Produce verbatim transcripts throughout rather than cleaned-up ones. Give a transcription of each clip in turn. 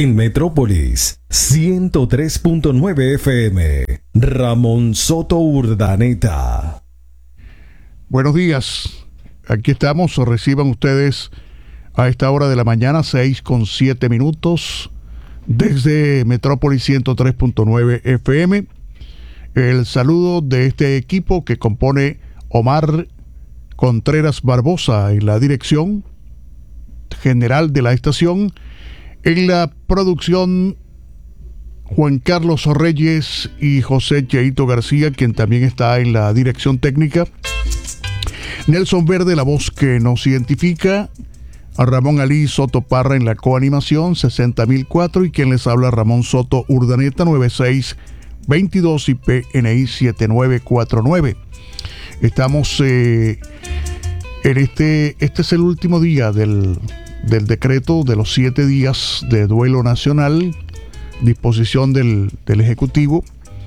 En Metrópolis, ciento tres punto nueve F M. Ramón Soto Urdaneta. Buenos días. Aquí estamos. Reciban ustedes a esta hora de la mañana, seis con siete minutos, desde Metrópolis ciento tres punto nueve F M. El saludo de este equipo que compone Omar Contreras Barbosa en la dirección general de la estación. En la producción, Juan Carlos Reyes y José Cheito García, quien también está en la dirección técnica. Nelson Verde, la voz que nos identifica. A Ramón Alí Soto Parra en la coanimación, sesenta mil cuatro. Y quien les habla, Ramón Soto Urdaneta, noventa y seis veintidós y P N I siete nueve cuatro nueve. Estamos eh, en este, este es el último día del... del decreto de los siete días de duelo nacional, disposición del, del Ejecutivo.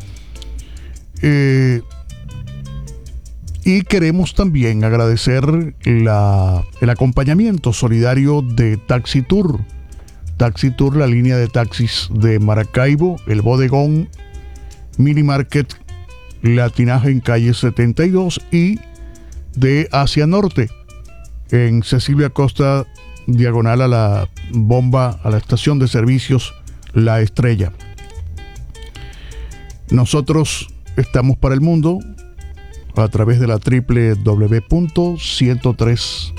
Eh, y queremos también agradecer la, el acompañamiento solidario de Taxi Tour. Taxi Tour, la línea de taxis de Maracaibo, el Bodegón, Mini Market, Latinaje en calle setenta y dos y de Asia Norte, en Cecilia Costa, diagonal a la bomba, a la estación de servicios La Estrella. Nosotros estamos para el mundo a través de la doble u doble u doble u punto ciento tres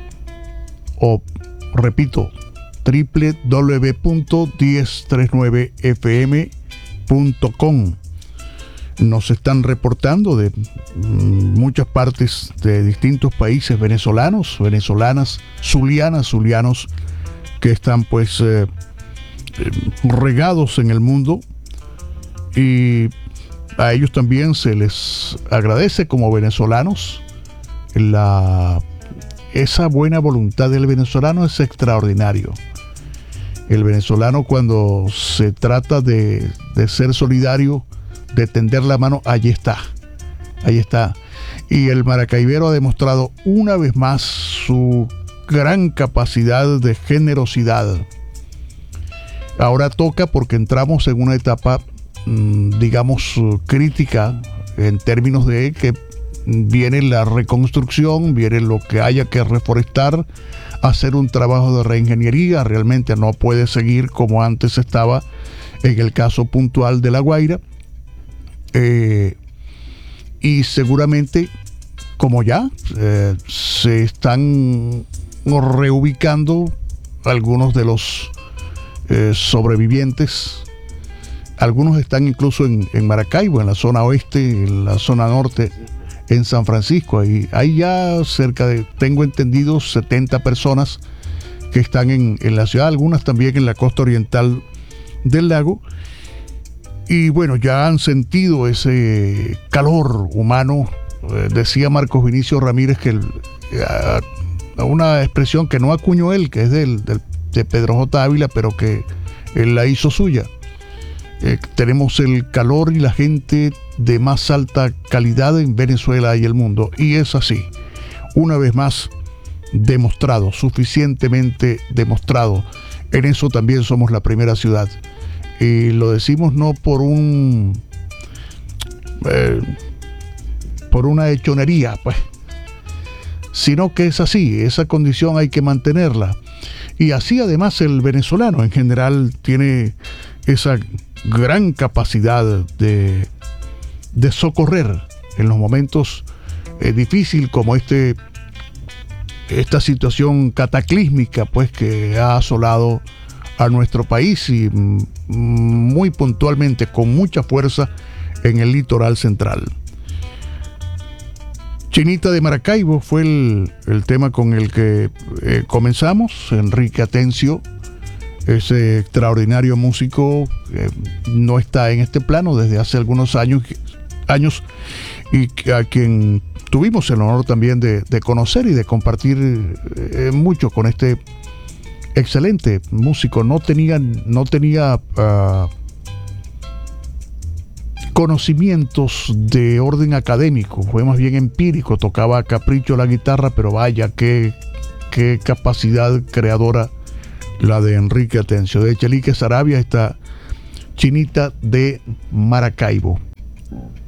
o repito doble u doble u doble u punto ciento treinta y nueve F M punto com. Nos están reportando de muchas partes de distintos países venezolanos, venezolanas, zulianas, zulianos, que están pues eh, regados en el mundo, y a ellos también se les agradece como venezolanos. La, esa buena voluntad del venezolano es extraordinario. El venezolano, cuando se trata de, de ser solidario, de tender la mano, allí está, ahí está. Y el maracaibero ha demostrado una vez más su gran capacidad de generosidad. Ahora toca, porque entramos en una etapa, digamos, crítica, en términos de que viene la reconstrucción, viene lo que haya que reforestar, hacer un trabajo de reingeniería. Realmente no puede seguir como antes estaba en el caso puntual de La Guaira. Eh, y seguramente, como ya eh, se están reubicando algunos de los eh, sobrevivientes, algunos están incluso en, en Maracaibo, en la zona oeste, en la zona norte, en San Francisco. Ahí hay ya cerca de, tengo entendido, setenta personas que están en, en la ciudad, algunas también en la costa oriental del lago. Y bueno, ya han sentido ese calor humano. Eh, decía Marcos Vinicio Ramírez que el, eh, una expresión que no acuñó él, que es del, del, de Pedro J. Ávila, pero que él la hizo suya. Eh, tenemos el calor y la gente de más alta calidad en Venezuela y el mundo. Y es así. Una vez más demostrado, suficientemente demostrado. En eso también somos la primera ciudad. Y lo decimos no por un eh, por una hechonería, pues, sino que es así. Esa condición hay que mantenerla. Y así además el venezolano en general tiene esa gran capacidad de, de socorrer en los momentos eh, difíciles como este esta situación cataclísmica, pues, que ha asolado a nuestro país, y muy puntualmente, con mucha fuerza, en el litoral central. Chinita de Maracaibo fue el, el tema con el que eh, comenzamos. Enrique Atencio, ese extraordinario músico, eh, no está en este plano desde hace algunos años, años y a quien tuvimos el honor también de, de conocer y de compartir eh, mucho con este excelente músico. No tenía, no tenía uh, conocimientos de orden académico, fue más bien empírico, tocaba a capricho la guitarra, pero vaya, qué, qué capacidad creadora la de Enrique Atencio. De Chelique, Sarabia, está Chinita de Maracaibo.